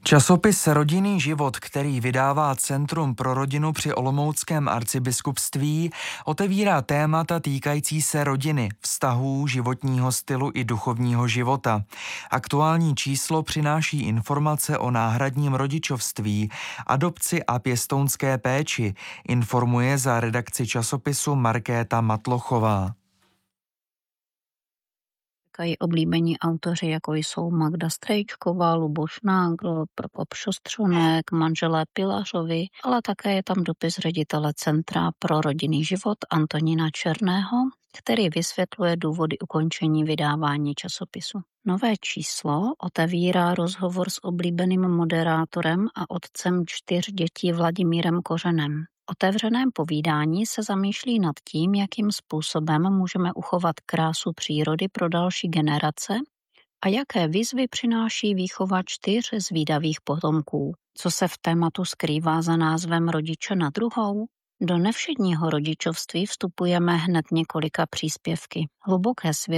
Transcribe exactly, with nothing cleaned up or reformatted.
Časopis Rodinný život, který vydává Centrum pro rodinu při Olomouckém arcibiskupství, otevírá témata týkající se rodiny, vztahů, životního stylu i duchovního života. Aktuální číslo přináší informace o náhradním rodičovství, adopci a pěstounské péči, informuje za redakci časopisu Markéta Matlochová. I oblíbení autoři, jako jsou Magda Strejčková, Luboš Nágl, Prokop Šostřonek, manželé Pilařovi, ale také je tam dopis ředitele Centra pro rodinný život Antonína Černého, který vysvětluje důvody ukončení vydávání časopisu. Nové číslo otevírá rozhovor s oblíbeným moderátorem a otcem čtyř dětí Vladimírem Kořenem. Otevřeném povídání se zamýšlí nad tím, jakým způsobem můžeme uchovat krásu přírody pro další generace a jaké výzvy přináší výchova čtyř zvídavých potomků. Co se v tématu skrývá za názvem Rodiče na druhou? Do nevšedního rodičovství vstupujeme hned několika příspěvky. Hluboké svědomí